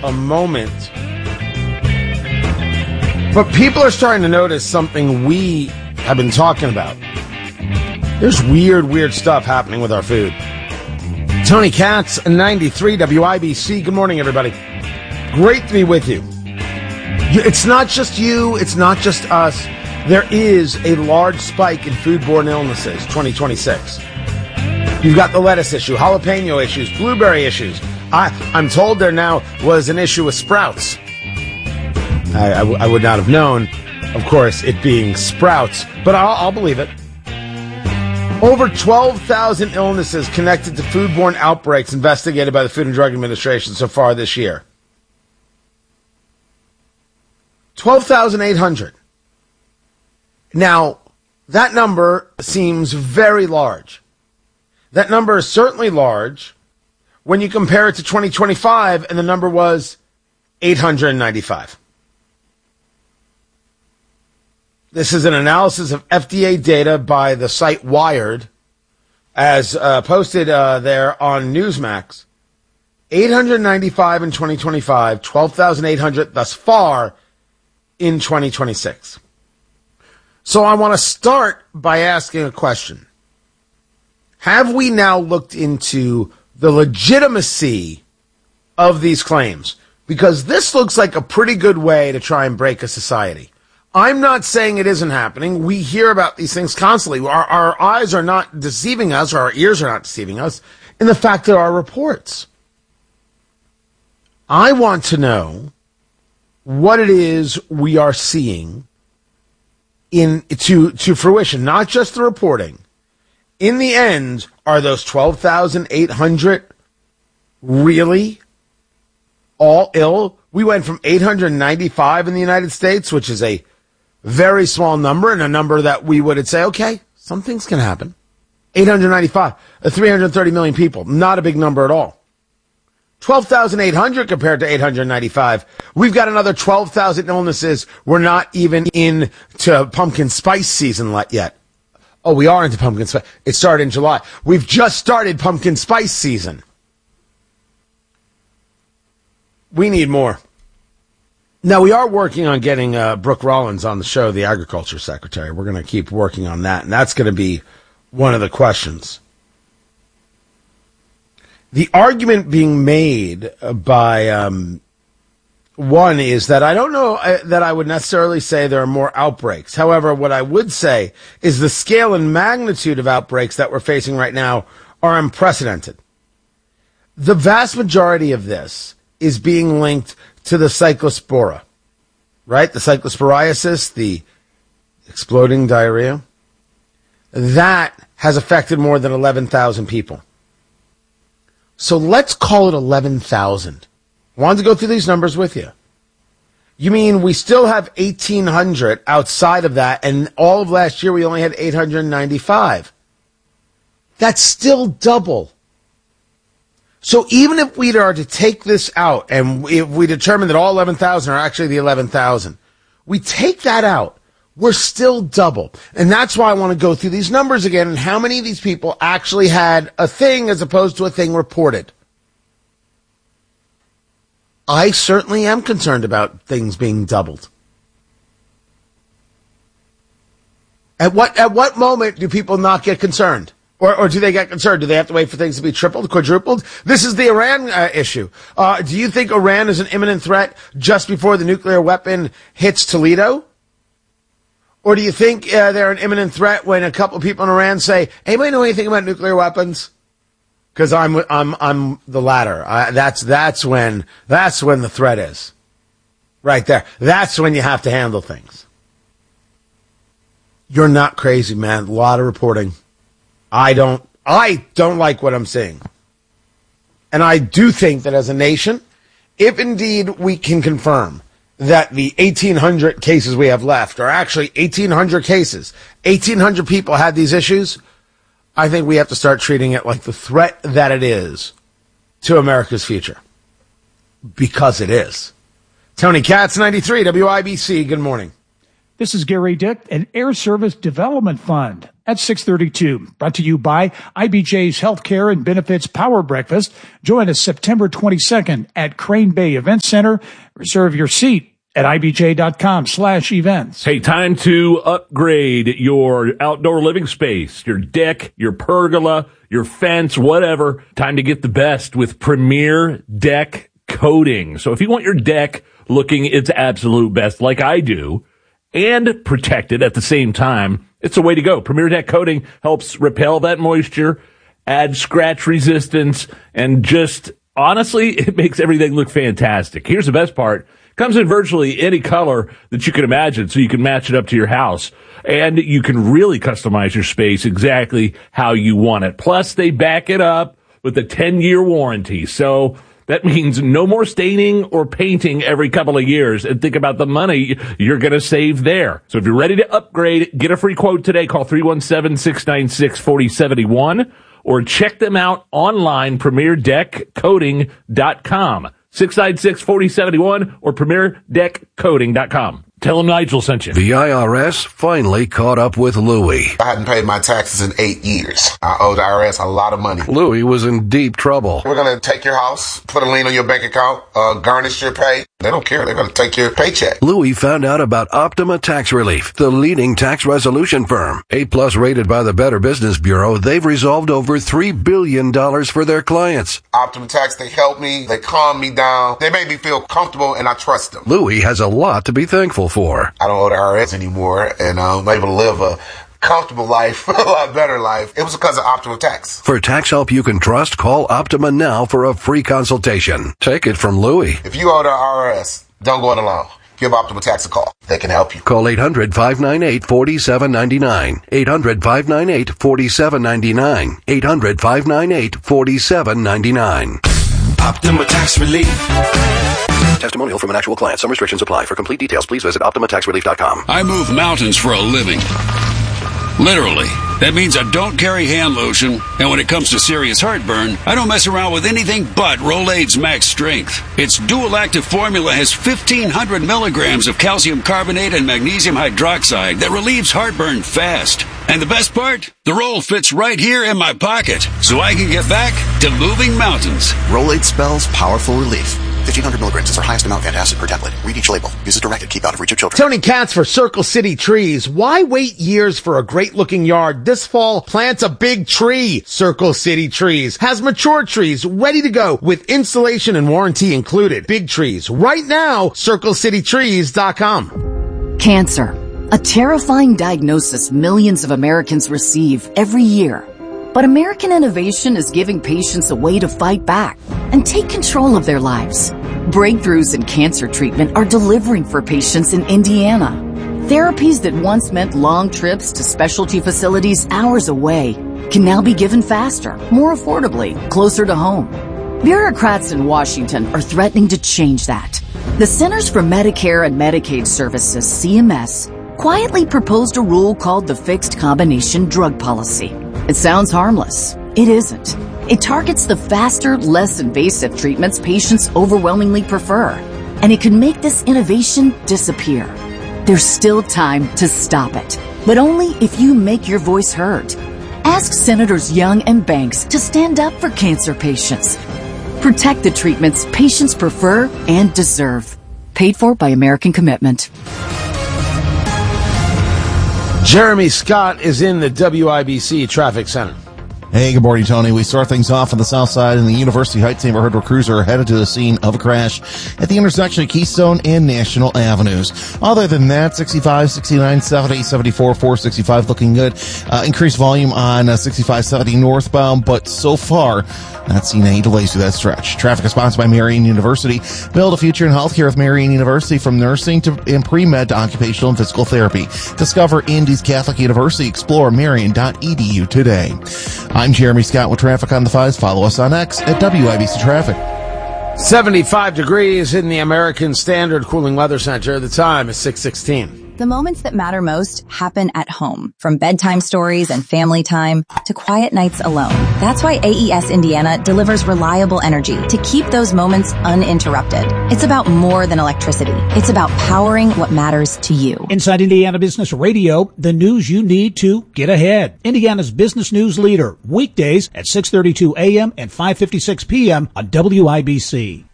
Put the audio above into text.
a moment. But people are starting to notice something we have been talking about. There's weird stuff happening with our food. Tony Katz, 93 WIBC. Good morning, everybody. Great to be with you. It's not just you. It's not just us. There is a large spike in foodborne illnesses, 2026. You've got the lettuce issue, jalapeno issues, blueberry issues. I'm told there now was an issue with Sprouts. I would not have known, of course, it being Sprouts, but I'll believe it. Over 12,000 illnesses connected to foodborne outbreaks investigated by the Food and Drug Administration so far this year. 12,800. Now, that number seems very large. That number is certainly large when you compare it to 2025, and the number was 895. This is an analysis of FDA data by the site Wired, as posted there on Newsmax. 895 in 2025, 12,800 thus far in 2026. So I want to start by asking a question. Have we now looked into the legitimacy of these claims? Because this looks like a pretty good way to try and break a society. I'm not saying it isn't happening. We hear about these things constantly. Our eyes are not deceiving us, or our ears are not deceiving us, in the fact that our reports. I want to know what it is we are seeing to fruition, not just the reporting. In the end, are those 12,800 really all ill? We went from 895 in the United States, which is a very small number, and a number that we would say, okay, some things can happen. 895, 330 million people, not a big number at all. 12,800 compared to 895. We've got another 12,000 illnesses. We're not even into pumpkin spice season yet. Oh, we are into pumpkin spice. It started in July. We've just started pumpkin spice season. We need more. Now, we are working on getting Brooke Rollins on the show, the agriculture secretary. We're going to keep working on that, and that's going to be one of the questions. The argument being made by one is that I don't know that I would necessarily say there are more outbreaks. However, what I would say is the scale and magnitude of outbreaks that we're facing right now are unprecedented. The vast majority of this is being linked to the cyclospora, right? The cyclosporiasis, the exploding diarrhea. That has affected more than 11,000 people. So let's call it 11,000. I wanted to go through these numbers with you. You mean we still have 1,800 outside of that, and all of last year we only had 895. That's still double. So even if we are to take this out, and if we determine that all 11,000 are actually the 11,000, we take that out, we're still double. And that's why I want to go through these numbers again and how many of these people actually had a thing as opposed to a thing reported. I certainly am concerned about things being doubled. At what moment do people not get concerned? Or do they get concerned? Do they have to wait for things to be tripled, quadrupled? This is the Iran issue. Do you think Iran is an imminent threat just before the nuclear weapon hits Toledo? Or do you think they're an imminent threat when a couple of people in Iran say, anybody know anything about nuclear weapons? Because I'm the latter. That's when the threat is. Right there. That's when you have to handle things. You're not crazy, man. A lot of reporting. I don't like what I'm seeing. And I do think that as a nation, if indeed we can confirm that the 1,800 cases we have left are actually 1,800 cases, 1,800 people had these issues, I think we have to start treating it like the threat that it is to America's future. Because it is. Tony Katz, 93 WIBC. Good morning. This is Gary Dick, an Air Service Development Fund. at 6:32. Brought to you by IBJ's Healthcare and Benefits Power Breakfast. Join us September 22nd at Crane Bay Event Center. Reserve your seat at ibj.com/events. Hey, time to upgrade your outdoor living space, your deck, your pergola, your fence, whatever. Time to get the best with Premier Deck Coating. So if you want your deck looking its absolute best like I do and protected at the same time, it's the way to go. Premier Deck Coating helps repel that moisture, add scratch resistance, and just honestly, it makes everything look fantastic. Here's the best part. Comes in virtually any color that you can imagine, so you can match it up to your house. And you can really customize your space exactly how you want it. Plus, they back it up with a 10-year warranty. So that means no more staining or painting every couple of years. And think about the money you're going to save there. So if you're ready to upgrade, get a free quote today. Call 317-696-4071 or check them out online, premierdeckcoating.com. 696-4071 or premierdeckcoating.com. Tell them Nigel sent you. The IRS finally caught up with Louie. I hadn't paid my taxes in 8 years. I owe the IRS a lot of money. Louie was in deep trouble. We're going to take your house, put a lien on your bank account, garnish your pay. They don't care. They're going to take your paycheck. Louie found out about Optima Tax Relief, the leading tax resolution firm. A+ rated by the Better Business Bureau, they've resolved over $3 billion for their clients. Optima Tax, they help me. They calm me down. They make me feel comfortable, and I trust them. Louie has a lot to be thankful for. I don't owe the IRS anymore, and I'm able to live a comfortable life, a lot better life. It was because of Optima Tax. For tax help you can trust, call Optima now for a free consultation. Take it from Louie. If you owe the IRS, don't go it alone. Give Optima Tax a call. They can help you. Call 800-598-4799. 800-598-4799. 800-598-4799. Optima Tax Relief. Testimonial from an actual client. Some restrictions apply. For complete details, please visit OptimaTaxRelief.com. I move mountains for a living. Literally. That means I don't carry hand lotion, and when it comes to serious heartburn, I don't mess around with anything but Rolaids Max Strength. Its dual active formula has 1,500 milligrams of calcium carbonate and magnesium hydroxide that relieves heartburn fast. And the best part? The roll fits right here in my pocket, so I can get back to moving mountains. Rolaids spells powerful relief. 1,500 milligrams is our highest amount of antacid per tablet. Read each label. Use as directed. Keep out of reach of children. Tony Katz for Circle City Trees. Why wait years for a great-looking yard? This fall, plant a big tree. Circle City Trees has mature trees ready to go with installation and warranty included. Big trees. Right now, CircleCityTrees.com. Cancer. A terrifying diagnosis millions of Americans receive every year. But American innovation is giving patients a way to fight back and take control of their lives. Breakthroughs in cancer treatment are delivering for patients in Indiana. Therapies that once meant long trips to specialty facilities hours away can now be given faster, more affordably, closer to home. Bureaucrats in Washington are threatening to change that. The Centers for Medicare and Medicaid Services, CMS, quietly proposed a rule called the Fixed Combination Drug Policy. It sounds harmless. It isn't. It targets the faster, less invasive treatments patients overwhelmingly prefer. And it can make this innovation disappear. There's still time to stop it, but only if you make your voice heard. Ask Senators Young and Banks to stand up for cancer patients. Protect the treatments patients prefer and deserve. Paid for by American Commitment. Jeremy Scott is in the WIBC Traffic Center. Hey, good morning, Tony. We start things off on the south side in the University Heights neighborhood where crews are headed to the scene of a crash at the intersection of Keystone and National Avenues. Other than that, 65, 69, 70, 74, 465 looking good. Increased volume on 65, 70 northbound, but so far, not seen any delays through that stretch. Traffic is sponsored by Marian University. Build a future in healthcare with Marian University, from nursing and pre-med to occupational and physical therapy. Discover Indy's Catholic University. Explore marian.edu today. I'm Jeremy Scott with traffic on the 5s. Follow us on X at WIBC Traffic. 75 degrees in the American Standard Cooling Weather Center. The time is 6:16. The moments that matter most happen at home, from bedtime stories and family time to quiet nights alone. That's why AES Indiana delivers reliable energy to keep those moments uninterrupted. It's about more than electricity. It's about powering what matters to you. Inside Indiana Business Radio, the news you need to get ahead. Indiana's business news leader, weekdays at 6:32 a.m. and 5:56 p.m. on WIBC.